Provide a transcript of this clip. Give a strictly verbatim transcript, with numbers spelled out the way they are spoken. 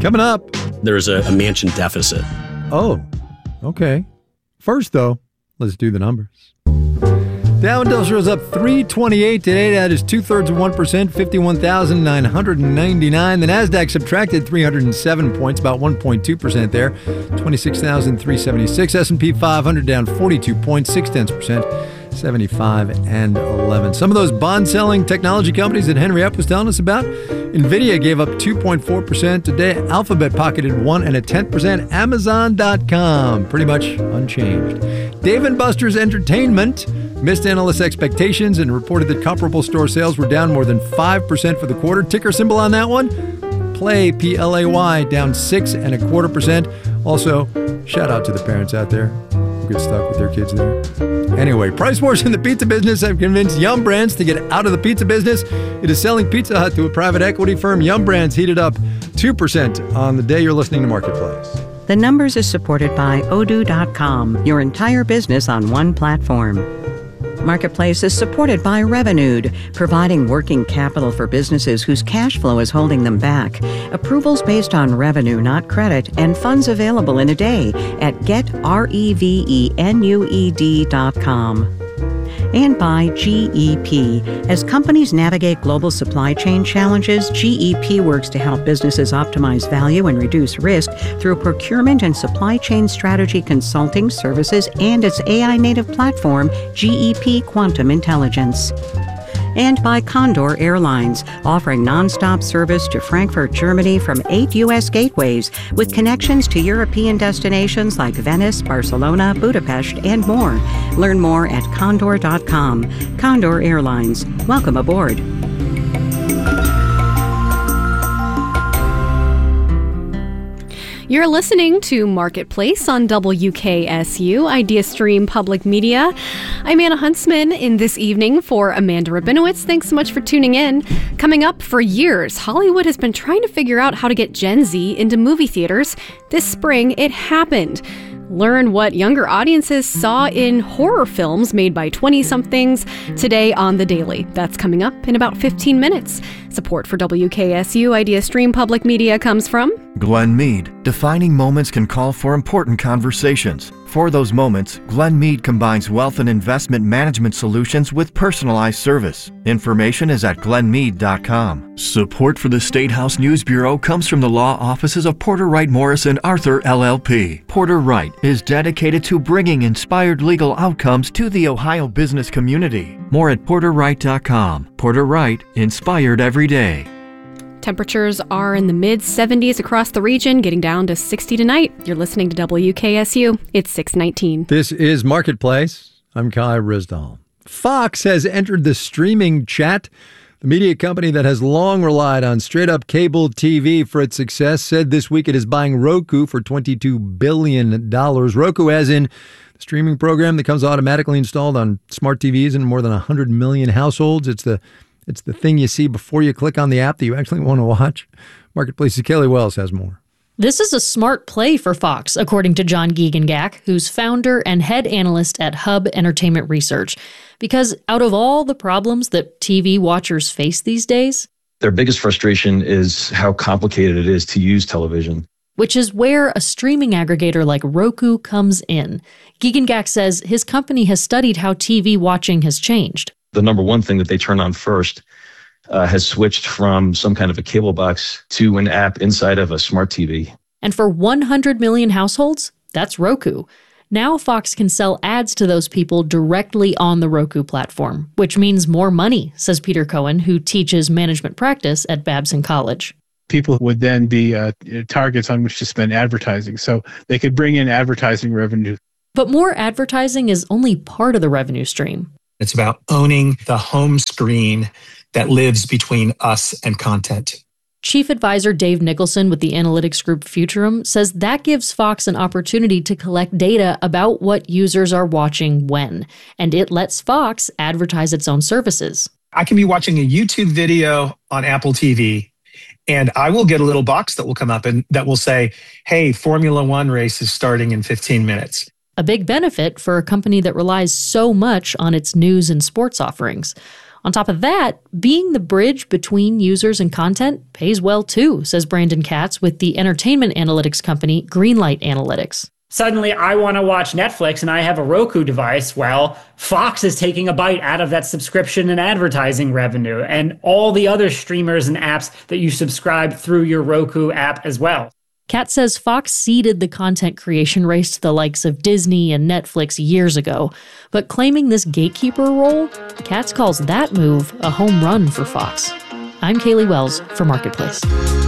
Coming up. There's a, a mansion deficit. Oh, okay. First, though, let's do the numbers. Dow Industrial's up three twenty-eight today. That is two-thirds of one percent, fifty-one thousand nine hundred ninety-nine. The Nasdaq subtracted three hundred seven points, about one point two percent there, twenty-six thousand three hundred seventy-six. S and P five hundred down forty-two points, six tenths percent, seventy-five and eleven. Some of those bond-selling technology companies that Henry Epp was telling us about, NVIDIA gave up two point four percent today. Alphabet pocketed one and a tenth percent. Amazon dot com, pretty much unchanged. Dave and Buster's Entertainment missed analyst expectations and reported that comparable store sales were down more than five percent for the quarter. Ticker symbol on that one, Play, P L A Y, down six and a quarter percent. Also, shout out to the parents out there who get stuck with their kids there. Anyway, price wars in the pizza business have convinced Yum Brands to get out of the pizza business. It is selling Pizza Hut to a private equity firm. Yum Brands heated up two percent on the day you're listening to Marketplace. The Numbers is supported by Odoo dot com, your entire business on one platform. Marketplace is supported by Revenued, providing working capital for businesses whose cash flow is holding them back. Approvals based on revenue, not credit, and funds available in a day at get revenued dot com. And by G E P. As companies navigate global supply chain challenges, G E P works to help businesses optimize value and reduce risk through procurement and supply chain strategy consulting services and its A I-native platform, G E P Quantum Intelligence. And by Condor Airlines, offering nonstop service to Frankfurt, Germany from eight U S gateways with connections to European destinations like Venice, Barcelona, Budapest, and more. Learn more at condor dot com. Condor Airlines. Welcome aboard. You're listening to Marketplace on W K S U, Idea Stream Public Media. I'm Anna Huntsman in this evening for Amanda Rabinowitz. Thanks so much for tuning in. Coming up, for years, Hollywood has been trying to figure out how to get Gen Z into movie theaters. This spring, it happened. Learn what younger audiences saw in horror films made by twenty-somethings today on The Daily. That's coming up in about fifteen minutes. Support for W K S U Idea Stream Public Media comes from Glenn Mead. Defining moments can call for important conversations. For those moments, Glenn Mead combines wealth and investment management solutions with personalized service. Information is at glenn mead dot com. Support for the State House News Bureau comes from the law offices of Porter Wright Morris and Arthur L L P. Porter Wright is dedicated to bringing inspired legal outcomes to the Ohio business community. More at porter wright dot com. Porter Wright, inspired every day. Temperatures are in the mid seventies across the region, getting down to sixty tonight. You're listening to W K S U. It's six nineteen. This is Marketplace. I'm Kai Rizdal. Fox has entered the streaming chat. The media company that has long relied on straight-up cable T V for its success said this week it is buying Roku for twenty-two billion dollars. Roku as in the streaming program that comes automatically installed on smart T Vs in more than one hundred million households. It's the It's the thing you see before you click on the app that you actually want to watch. Marketplace's Kelly Wells has more. This is a smart play for Fox, according to John Giegengack, who's founder and head analyst at Hub Entertainment Research. Because out of all the problems that T V watchers face these days, their biggest frustration is how complicated it is to use television. Which is where a streaming aggregator like Roku comes in. Giegengack says his company has studied how T V watching has changed. The number one thing that they turn on first uh, has switched from some kind of a cable box to an app inside of a smart T V. And for one hundred million households, that's Roku. Now Fox can sell ads to those people directly on the Roku platform, which means more money, says Peter Cohen, who teaches management practice at Babson College. People would then be uh, targets on which to spend advertising, so they could bring in advertising revenue. But more advertising is only part of the revenue stream. It's about owning the home screen that lives between us and content. Chief advisor Dave Nicholson with the analytics group Futurum says that gives Fox an opportunity to collect data about what users are watching when, and it lets Fox advertise its own services. I can be watching a YouTube video on Apple T V, and I will get a little box that will come up and that will say, hey, Formula One race is starting in fifteen minutes. A big benefit for a company that relies so much on its news and sports offerings. On top of that, being the bridge between users and content pays well too, says Brandon Katz with the entertainment analytics company Greenlight Analytics. Suddenly, I want to watch Netflix and I have a Roku device. Well, Fox is taking a bite out of that subscription and advertising revenue, and all the other streamers and apps that you subscribe through your Roku app as well. Katz says Fox ceded the content creation race to the likes of Disney and Netflix years ago, but claiming this gatekeeper role, Katz calls that move a home run for Fox. I'm Kaylee Wells for Marketplace.